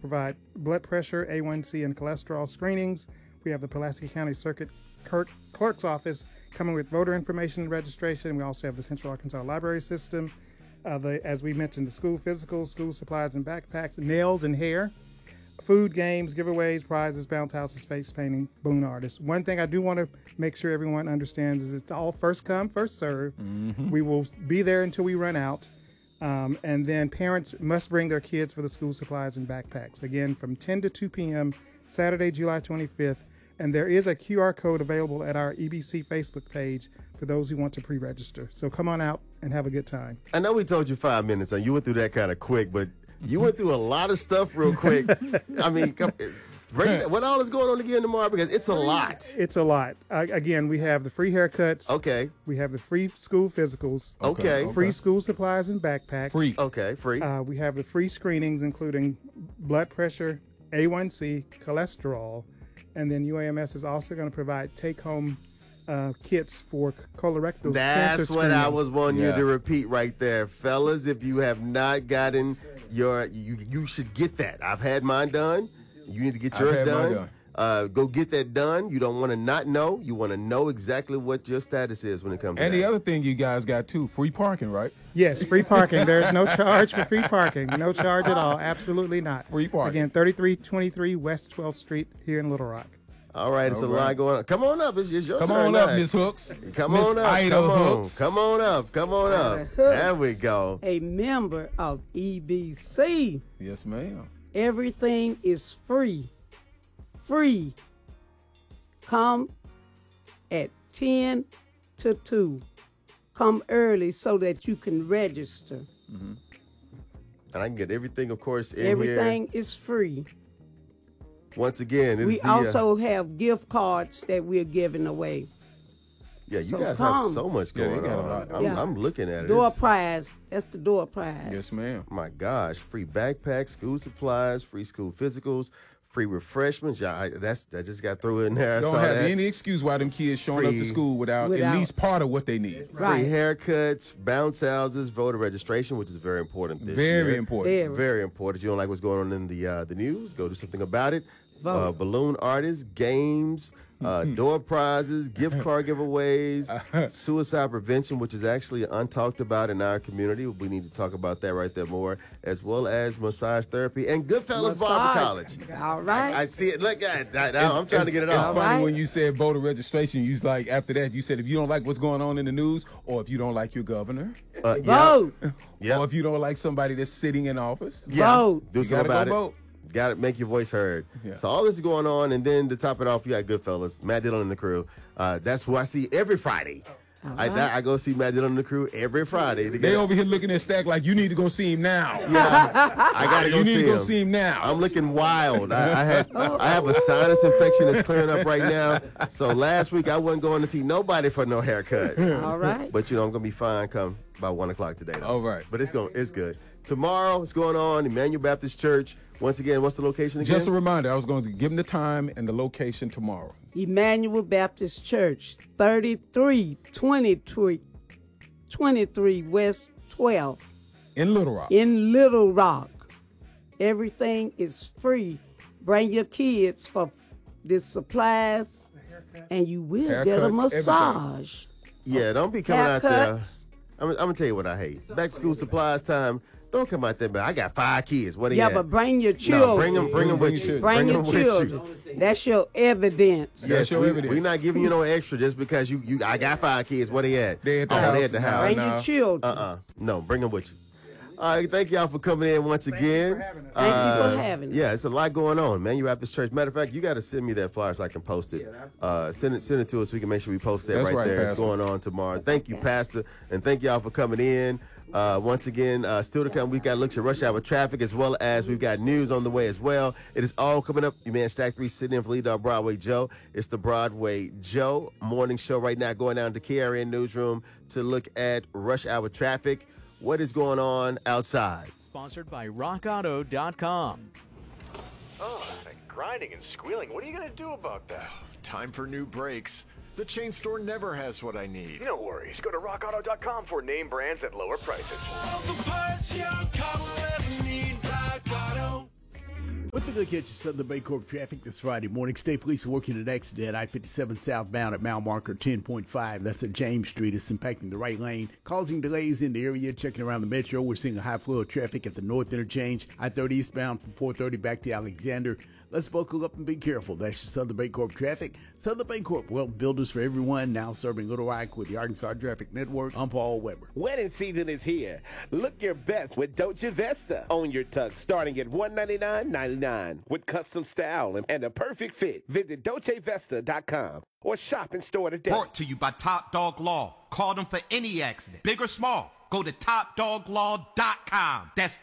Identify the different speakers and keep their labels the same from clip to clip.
Speaker 1: provide blood pressure, A1C, and cholesterol screenings. We have the Pulaski County Circuit Clerk's Office coming with voter information registration. We also have the Central Arkansas Library System. As we mentioned, the school physicals, school supplies and backpacks, nails and hair, food, games, giveaways, prizes, bounce houses, face painting, balloon artists. One thing I do want to make sure everyone understands is it's all first come, first serve. We will be there until we run out. And then parents must bring their kids for the school supplies and backpacks. Again, from 10 to 2 p.m., Saturday, July 25th. And there is a QR code available at our EBC Facebook page for those who want to pre-register. So come on out and have a good time.
Speaker 2: I know we told you 5 minutes, and you went through that kind of quick, but you went through a lot of stuff real quick. I mean, what all is going on again tomorrow? Because it's a lot.
Speaker 1: It's a lot. Again, we have the free haircuts.
Speaker 2: Okay.
Speaker 1: We have the free school physicals.
Speaker 2: Okay.
Speaker 1: Free school supplies and backpacks.
Speaker 3: Free.
Speaker 2: Okay, free.
Speaker 1: We have the free screenings, including blood pressure, A1C, cholesterol, and then UAMS is also going to provide take-home kits for colorectal cancer
Speaker 2: That's what
Speaker 1: screening.
Speaker 2: I was wanting you to repeat right there. Fellas, if you have not gotten you should get that. I've had mine done. You need to get yours done. Go get that done. You don't want to not know. You want to know exactly what your status is when it comes to
Speaker 3: And
Speaker 2: that.
Speaker 3: the other thing you guys got, too, free parking, right?
Speaker 1: Yes, free parking. There's no charge for free parking. No charge at all. Absolutely not.
Speaker 3: Free parking.
Speaker 1: Again, 3323 West 12th Street here in Little Rock.
Speaker 2: All right, it's a lot going on. Come on up. It's your
Speaker 3: Come
Speaker 2: turn
Speaker 3: on up,
Speaker 2: now.
Speaker 3: Miss Hooks.
Speaker 2: Come
Speaker 3: Miss
Speaker 2: on up.
Speaker 3: Ida
Speaker 2: Come on.
Speaker 3: Hooks.
Speaker 2: Come on up. Come on up.
Speaker 4: Hooks.
Speaker 2: There we go.
Speaker 4: A member of EBC.
Speaker 3: Yes, ma'am.
Speaker 4: Everything is free. Free. Come at 10 to 2. Come early so that you can register.
Speaker 2: And I can get everything, of course, in
Speaker 4: Everything
Speaker 2: here.
Speaker 4: is free.
Speaker 2: Once again, it's
Speaker 4: We
Speaker 2: the,
Speaker 4: also have gift cards that we're giving away.
Speaker 2: you
Speaker 4: so
Speaker 2: guys
Speaker 4: come.
Speaker 2: have so much
Speaker 3: Yeah, they
Speaker 2: going
Speaker 3: got a
Speaker 2: on.
Speaker 3: lot.
Speaker 2: I'm looking at it.
Speaker 4: Door
Speaker 2: It's-
Speaker 4: prize. That's the door prize.
Speaker 3: Yes, ma'am.
Speaker 2: My gosh, free backpacks, school supplies, free school physicals, free refreshments. Yeah, that just got thrown in there. I
Speaker 3: Don't
Speaker 2: saw
Speaker 3: have
Speaker 2: that.
Speaker 3: any excuse why them kids showing up to
Speaker 2: Free.
Speaker 3: school without at least part of what they need.
Speaker 4: Right.
Speaker 2: Free haircuts, bounce houses, voter registration, which is very important this year.
Speaker 3: Very important.
Speaker 2: Very important. You don't like what's going on in the news? Go do something about it.
Speaker 4: Vote.
Speaker 2: Balloon artists, games, door prizes, gift card giveaways, suicide prevention, which is actually untalked about in our community. We need to talk about that right there more, as well as massage therapy and Goodfellas Barber College.
Speaker 4: All right.
Speaker 2: I see it. Look at that. I'm trying to get it
Speaker 3: It's
Speaker 2: off.
Speaker 3: funny when you said voter registration, you was like, after that, you said if you don't like what's going on in the news, or if you don't like your governor,
Speaker 4: Vote.
Speaker 3: or if you don't like somebody that's sitting in office,
Speaker 4: Vote.
Speaker 2: Do
Speaker 3: you
Speaker 2: something
Speaker 3: gotta
Speaker 2: about
Speaker 3: go
Speaker 2: it.
Speaker 3: vote.
Speaker 2: Got to make your voice heard.
Speaker 3: Yeah.
Speaker 2: So all this is going on, and then to top it off, you got Goodfellas, Matt Dillon and the crew. That's who I see every Friday. I go see Matt Dillon and the crew every Friday.
Speaker 3: They over here looking at Stack like you need to go see him now.
Speaker 2: I gotta go
Speaker 3: you
Speaker 2: see
Speaker 3: need to go
Speaker 2: him.
Speaker 3: see him now.
Speaker 2: I'm looking wild. I have a sinus infection that's clearing up right now. So last week I wasn't going to see nobody for no haircut.
Speaker 4: All right.
Speaker 2: But I'm gonna be fine come by 1 o'clock today. Though.
Speaker 3: All right.
Speaker 2: But it's good. Tomorrow, what's going on? Emmanuel Baptist Church. Once again, what's the location again?
Speaker 3: Just a reminder, I was going to give them the time and the location tomorrow.
Speaker 4: Emmanuel Baptist Church, 3323 West 12th
Speaker 3: In Little Rock.
Speaker 4: in Little Rock. Everything is free. Bring your kids for the supplies, and you will get a
Speaker 3: Haircuts, everything.
Speaker 4: massage.
Speaker 2: Yeah, don't be coming out there.
Speaker 4: Haircuts.
Speaker 2: I'm gonna tell you what I hate. Back to school supplies time. Don't come out there, but I got 5 kids. What do you
Speaker 4: Yeah,
Speaker 2: have?
Speaker 4: but bring your
Speaker 2: No,
Speaker 4: children.
Speaker 2: bring them with you.
Speaker 4: Bring your
Speaker 2: them with you.
Speaker 4: children. That's your evidence.
Speaker 3: That's your evidence.
Speaker 2: We're not giving you no extra just because I got 5 kids. What they at?
Speaker 3: They at the
Speaker 2: They
Speaker 3: house.
Speaker 2: at the house.
Speaker 4: Bring
Speaker 3: no.
Speaker 4: your children.
Speaker 2: No, bring them with you. All right, thank y'all for coming in once again.
Speaker 4: Thank you for having us.
Speaker 2: Yeah, it's a lot going on, man. You at this church. Matter of fact, you got to send me that flyer so I can post it. Send it to us so we can make sure we post that
Speaker 3: That's
Speaker 2: right
Speaker 3: right,
Speaker 2: there. It's
Speaker 3: Pastor.
Speaker 2: going on tomorrow. Thank you, Pastor, and thank y'all for coming in. Once again, still to come, we've got looks at rush hour traffic as well as we've got news on the way as well. It is all coming up. Your man Stack 3 sitting in for Lead Dog Broadway Joe. It's the Broadway Joe morning show right now, going down to KRN Newsroom to look at rush hour traffic. What is going on outside?
Speaker 5: Sponsored by RockAuto.com.
Speaker 6: Oh, that grinding and squealing. What are you going to do about that?
Speaker 7: Time for new brakes. The chain store never has what I need.
Speaker 6: No worries. Go to RockAuto.com for name brands at lower prices.
Speaker 8: With a look at your Southern Bancorp traffic this Friday morning, State Police are working an accident at I-57 southbound at mile marker 10.5. That's at James Street. It's impacting the right lane, causing delays in the area. Checking around the metro, we're seeing a high flow of traffic at the north interchange. I-30 eastbound from 430 back to Alexander. Let's buckle up and be careful. That's your Southern Bancorp traffic. Southern Bancorp, well, builders for everyone, now serving Little Rock with the Arkansas Traffic Network. I'm Paul Weber.
Speaker 9: Wedding season is here. Look your best with Dolce Vesta. Own your tux starting at $199.99 with custom style and a perfect fit. Visit DolceVesta.com or shop in store today.
Speaker 10: Brought to you by Top Dog Law. Call them for any accident, big or small. Go to TopDogLaw.com. That's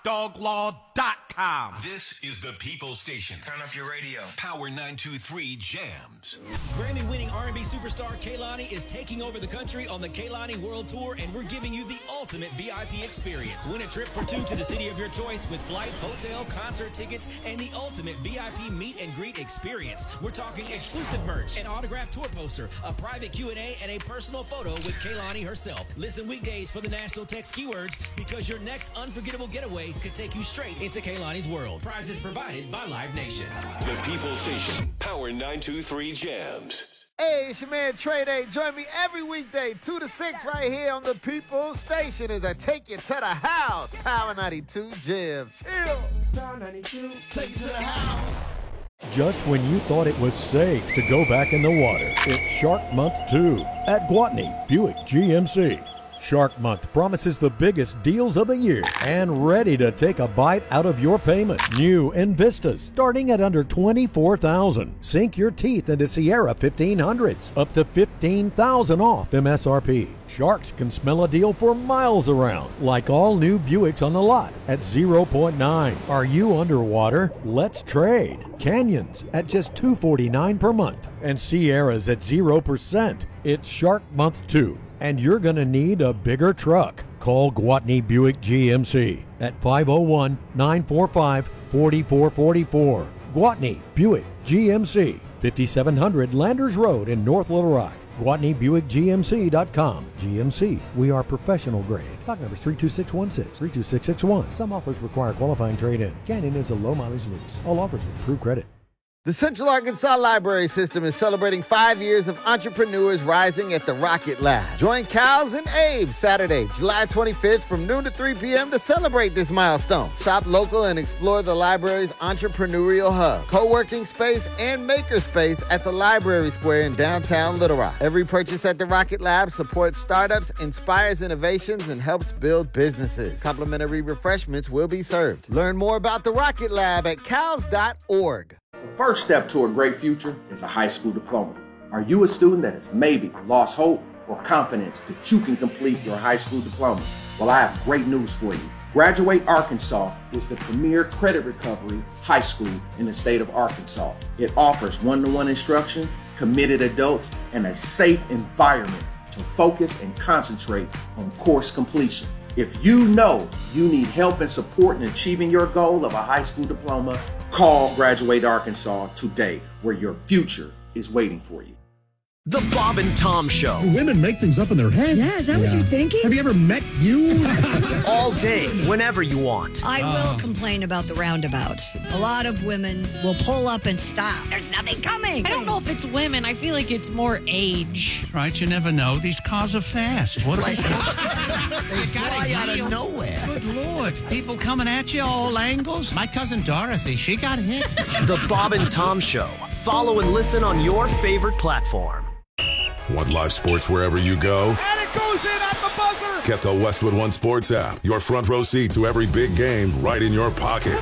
Speaker 10: TopDogLaw.com.
Speaker 11: This is the People Station. Turn up your radio. Power 923 Jams.
Speaker 12: Grammy-winning R&B superstar Kehlani is taking over the country on the Kehlani World Tour, and we're giving you the ultimate VIP experience. Win a trip for two to the city of your choice with flights, hotel, concert tickets, and the ultimate VIP meet and greet experience. We're talking exclusive merch, an autographed tour poster, a private Q&A, and a personal photo with Kehlani herself. Listen weekdays for the national text keywords, because your next unforgettable getaway could take you straight into Kehlani's world. Prizes provided by Live Nation.
Speaker 11: The People Station. Power 923 Jams.
Speaker 13: Hey, it's your man Trey Day. Join me every weekday, 2 to 6, right here on the People Station as I take you to the house. Power 92 Jams. Chill. Power 92, take you to the house.
Speaker 14: Just when you thought it was safe to go back in the water, it's Shark Month 2 at Gwatney Buick GMC. Shark Month promises the biggest deals of the year and ready to take a bite out of your payment. New Invistas starting at under $24,000. Sink your teeth into Sierra 1500s, up to $15,000 off MSRP. Sharks can smell a deal for miles around, like all new Buicks on the lot at 0.9. Are you underwater? Let's trade. Canyons at just $249 per month and Sierras at 0%. It's Shark Month 2. And you're going to need a bigger truck. Call Gwatney Buick GMC at 501-945-4444. Gwatney Buick GMC, 5700 Landers Road in North Little Rock. GwatneyBuickGMC.com. GMC, we are professional grade. Stock numbers 32616, 32661. Some offers require qualifying trade-in. Canyon is a low mileage lease. All offers with approved credit.
Speaker 13: The Central Arkansas Library System is celebrating 5 years of entrepreneurs rising at the Rocket Lab. Join Kyles and Abe Saturday, July 25th from noon to 3 p.m. to celebrate this milestone. Shop local and explore the library's entrepreneurial hub, co-working space, and maker space at the Library Square in downtown Little Rock. Every purchase at the Rocket Lab supports startups, inspires innovations, and helps build businesses. Complimentary refreshments will be served. Learn more about the Rocket Lab at kyles.org.
Speaker 15: The first step to a great future is a high school diploma. Are you a student that has maybe lost hope or confidence that you can complete your high school diploma? Well, I have great news for you. Graduate Arkansas is the premier credit recovery high school in the state of Arkansas. It offers one-to-one instruction, committed adults, and a safe environment to focus and concentrate on course completion. If you know you need help and support in achieving your goal of a high school diploma, call Graduate Arkansas today, where your future is waiting for you.
Speaker 16: The Bob and Tom Show.
Speaker 17: Do women make things up in their head?
Speaker 18: Yeah, is that what you're thinking?
Speaker 17: Have you ever met you?
Speaker 16: All day, whenever you want.
Speaker 18: I will complain about the roundabouts. A lot of women will pull up and stop. There's nothing coming.
Speaker 19: I don't know if it's women. I feel like it's more age.
Speaker 17: Right, you never know. These cars are fast. What
Speaker 16: They fly out of nowhere.
Speaker 17: Good Lord. People coming at you all angles. My cousin Dorothy, she got hit.
Speaker 16: The Bob and Tom Show. Follow and listen on your favorite platform.
Speaker 20: Want live sports wherever you go?
Speaker 21: And it goes in at the buzzer!
Speaker 20: Get the Westwood One Sports app. Your front row seat to every big game right in your pocket.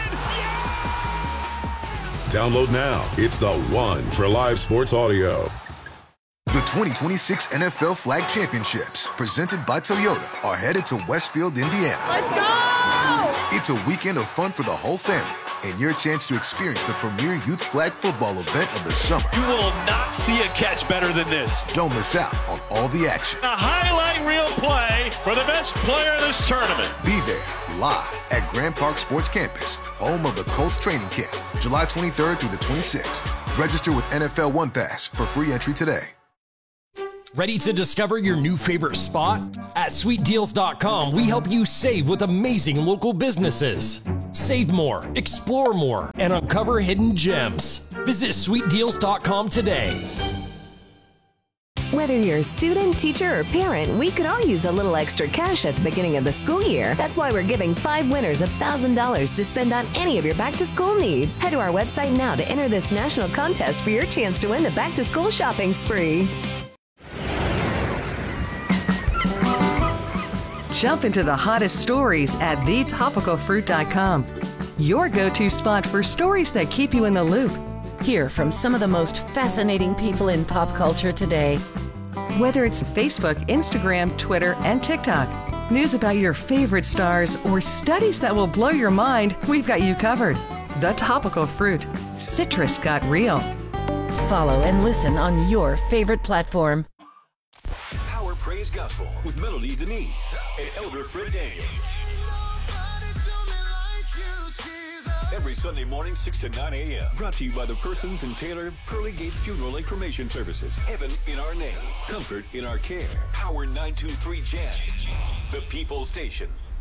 Speaker 20: Download now. It's the one for live sports audio.
Speaker 22: The 2026 NFL Flag Championships, presented by Toyota, are headed to Westfield, Indiana.
Speaker 21: Let's go!
Speaker 22: It's a weekend of fun for the whole family and your chance to experience the premier youth flag football event of the summer.
Speaker 23: You will not see a catch better than this.
Speaker 22: Don't miss out on all the action.
Speaker 23: A highlight reel play for the best player in this tournament.
Speaker 22: Be there live at Grand Park Sports Campus, home of the Colts training camp, July 23rd through the 26th. Register with NFL One Pass for free entry today.
Speaker 24: Ready to discover your new favorite spot? At SweetDeals.com, we help you save with amazing local businesses. Save more, explore more, and uncover hidden gems. Visit sweetdeals.com today.
Speaker 1: Whether you're a student, teacher, or parent, we could all use a little extra cash at the beginning of the school year. That's why we're giving 5 winners $1,000 to spend on any of your back-to-school needs. Head to our website now to enter this national contest for your chance to win the back-to-school shopping spree.
Speaker 2: Jump into the hottest stories at thetopicalfruit.com. Your go-to spot for stories that keep you in the loop. Hear from some of the most fascinating people in pop culture today. Whether it's Facebook, Instagram, Twitter, and TikTok, news about your favorite stars, or studies that will blow your mind, we've got you covered. The Topical Fruit. Citrus got real. Follow and listen on your favorite platform.
Speaker 11: Power Praise Gospel with Melody Denise and Elder Fred Daniels. Every Sunday morning, 6 to 9 a.m. Brought to you by the Persons and Taylor Pearly Gate Funeral and Cremation Services. Heaven in our name. Comfort in our care. Power 923 Jam. The People Station.